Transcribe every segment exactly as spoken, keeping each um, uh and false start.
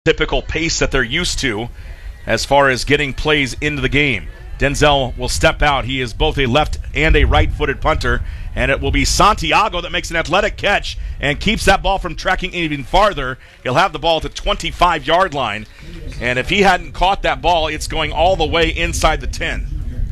typical pace that they're used to as far as getting plays into the game. Denzel will step out. He is both a left and a right-footed punter, and it will be Santiago that makes an athletic catch and keeps that ball from tracking even farther. He'll have the ball at the twenty-five-yard line, and if he hadn't caught that ball, it's going all the way inside the ten.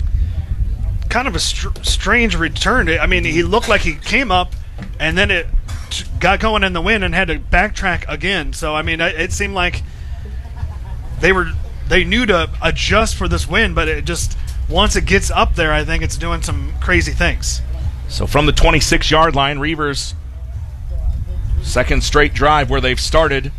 Kind of a str- strange return. I mean, he looked like he came up, and then it got going in the wind and had to backtrack again. So, I mean, it seemed like they were they knew to adjust for this wind, but it just, once it gets up there, I think it's doing some crazy things. So from the twenty-six-yard line, Reavers, second straight drive where they've started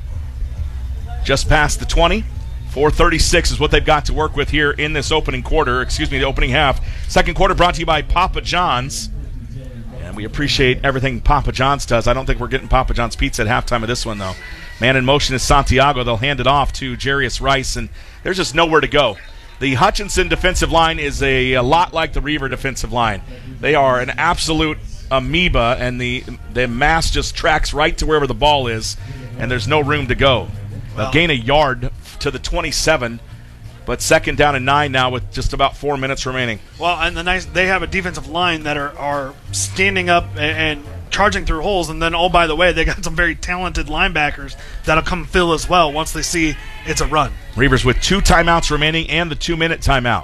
just past the twenty. four thirty-six is what they've got to work with here in this opening quarter, excuse me, the opening half. Second quarter brought to you by Papa John's. And we appreciate everything Papa John's does. I don't think we're getting Papa John's pizza at halftime of this one, though. Man in motion is Santiago. They'll hand it off to Jarius Rice, and there's just nowhere to go. The Hutchinson defensive line is a, a lot like the Reaver defensive line. They are an absolute amoeba, and the the mass just tracks right to wherever the ball is, and there's no room to go. They'll Well, gain a yard to the twenty-seven, but second down and nine now with just about four minutes remaining. Well, and the nice they have a defensive line that are, are standing up and, and charging through holes, and then, oh, by the way, they got some very talented linebackers that'll come fill as well once they see it's a run. Reavers with two timeouts remaining and the two-minute timeout.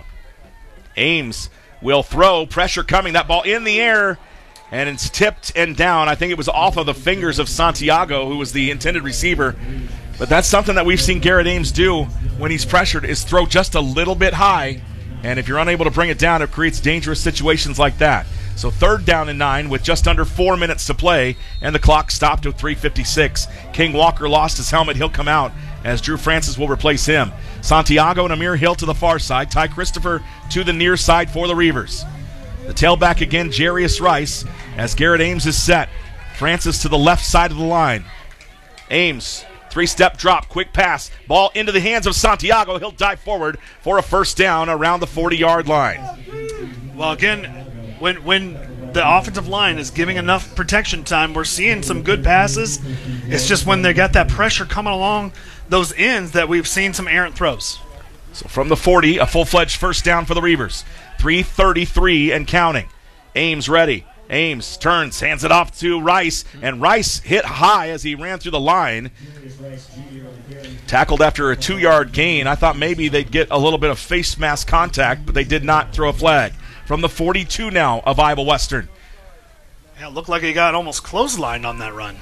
Ames will throw, pressure coming, that ball in the air, and it's tipped and down. I think it was off of the fingers of Santiago, who was the intended receiver. But that's something that we've seen Garrett Ames do when he's pressured, is throw just a little bit high, and if you're unable to bring it down, it creates dangerous situations like that. So third down and nine with just under four minutes to play, and the clock stopped at three fifty-six. King Walker lost his helmet. He'll come out as Drew Francis will replace him. Santiago and Amir Hill to the far side. Ty Christopher to the near side for the Reavers. The tailback again, Jarius Rice, as Garrett Ames is set. Francis to the left side of the line. Ames, three-step drop, quick pass. Ball into the hands of Santiago. He'll dive forward for a first down around the forty-yard line. Well, again, when when the offensive line is giving enough protection time, we're seeing some good passes. It's just when they got that pressure coming along those ends that we've seen some errant throws. So from the forty, a full-fledged first down for the Reavers. three thirty-three and counting. Ames ready. Ames turns, hands it off to Rice, and Rice hit high as he ran through the line. Tackled after a two-yard gain. I thought maybe they'd get a little bit of face mask contact, but they did not throw a flag. From the forty-two now of Iowa Western. Yeah, it looked like he got almost clotheslined on that run.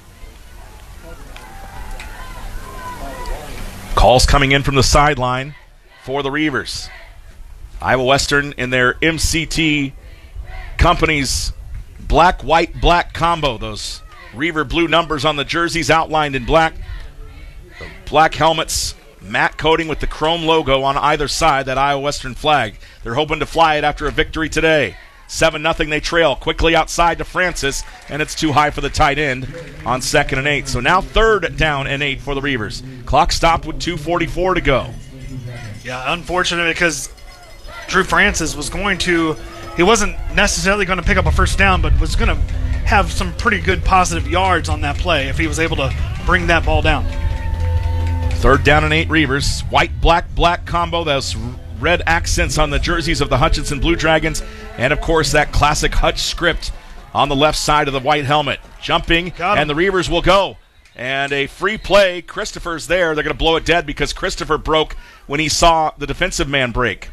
Calls coming in from the sideline for the Reavers. Iowa Western in their M C T company's black, white, black combo. Those Reaver blue numbers on the jerseys outlined in black. The black helmets, matte coating with the chrome logo on either side, that Iowa Western flag. They're hoping to fly it after a victory today. seven nothing they trail quickly outside to Francis, and it's too high for the tight end on second and eight. So now third down and eight for the Reavers. Clock stopped with two forty-four to go. Yeah, unfortunate because Drew Francis was going to, he wasn't necessarily going to pick up a first down, but was going to have some pretty good positive yards on that play if he was able to bring that ball down. Third down and eight Reavers. White, black, black combo. Those red accents on the jerseys of the Hutchinson Blue Dragons. And, of course, that classic Hutch script on the left side of the white helmet. Jumping, and the Reavers will go. And a free play. Christopher's there. They're going to blow it dead because Christopher broke when he saw the defensive man break.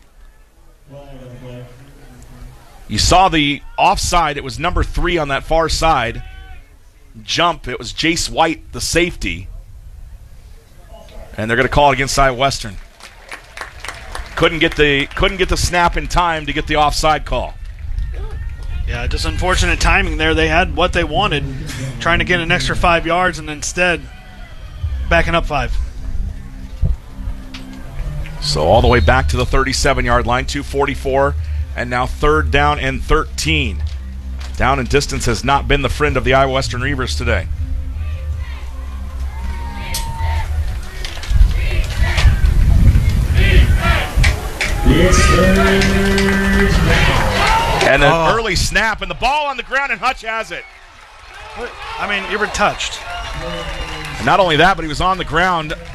You saw the offside. It was number three on that far side. Jump. It was Jace White, the safety. And they're going to call it against Iowa Western. Couldn't get the couldn't get the snap in time to get the offside call. Yeah, just unfortunate timing there. They had what they wanted, trying to get an extra five yards, and instead backing up five. So all the way back to the thirty-seven-yard line, two forty-four, and now third down and thirteen. Down and distance has not been the friend of the Iowa Western Reavers today. And an oh. early snap, and the ball on the ground, and Hutch has it. I mean, you were touched. Not only that, but he was on the ground